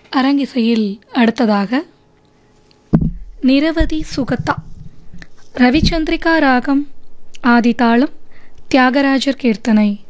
அரங்கிசையில் அடுத்ததாக நிரவதி சுகதா, ரவிச்சந்திரிகா ராகம், ஆதிதாளம், தியாகராஜர் கீர்த்தனை.